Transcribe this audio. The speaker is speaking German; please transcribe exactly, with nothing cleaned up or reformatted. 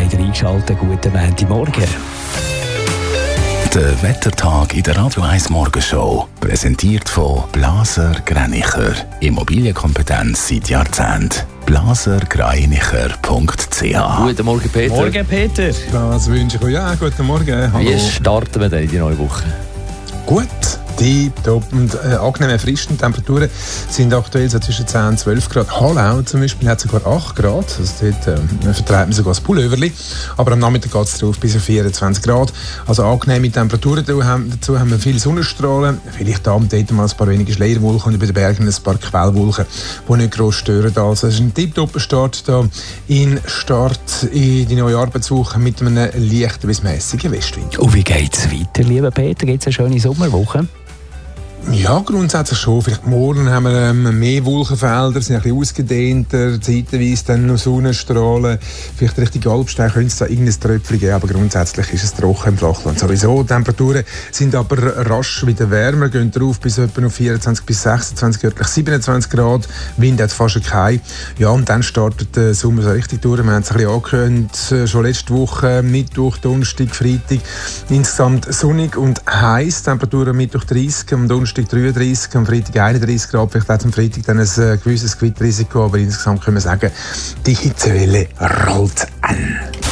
habt ihr eingeschaltet. Guten Montagmorgen. Der Wettertag in der Radio eins Morgenshow. Präsentiert von Blaser Greinicher. Immobilienkompetenz seit Jahrzehnten. blaser greinicher punkt c h. Guten Morgen, Peter. Morgen, Peter. Das wünsche ich euch. Ja, guten Morgen. Hallo. Wie starten wir denn in die neue Woche? Gut. Tipptopp. Und äh, angenehme frischen Temperaturen sind aktuell so zwischen zehn und zwölf Grad. Hallau zum Beispiel hat sogar acht Grad. Also dort äh, vertreibt man sogar das Pulloverli. Aber am Nachmittag geht es drauf bis auf vierundzwanzig Grad. Also angenehme Temperaturen. Dazu haben, dazu haben wir viele Sonnenstrahlen. Vielleicht da und dort mal ein paar wenige Schleierwolken und über den Bergen ein paar Quellwolken, die nicht gross stören. Also es ist ein tipptopper Start da in Start in die neue Arbeitswoche mit einem leichten bis mäßigen Westwind. Und wie geht es weiter, lieber Peter? Gibt es eine schöne Sommerwoche? Ja, grundsätzlich schon. Vielleicht morgen haben wir ähm, mehr Wolkenfelder, sind ein bisschen ausgedehnter, zeitweise dann noch Sonnenstrahlen. Vielleicht Richtung Alpstein könnte es da irgendein Tröpfchen geben, aber grundsätzlich ist es trocken im Flachland. Sowieso, die Temperaturen sind aber rasch wieder wärmer, gehen drauf bis etwa auf vierundzwanzig bis sechsundzwanzig, örtlich siebenundzwanzig Grad. Wind hat fast keinen. Ja, und dann startet der Sommer so richtig durch. Wir haben es ein bisschen angekündigt, schon letzte Woche, Mittwoch, Donnerstag, Freitag. Insgesamt sonnig und heiß. Temperaturen Mittwoch dreißig, am Donnerstag dreiunddreißig, am Freitag einunddreißig Grad, vielleicht auch am Freitag dann ein äh, gewisses Gewitterrisiko, aber insgesamt können wir sagen, die Hitzewelle rollt an.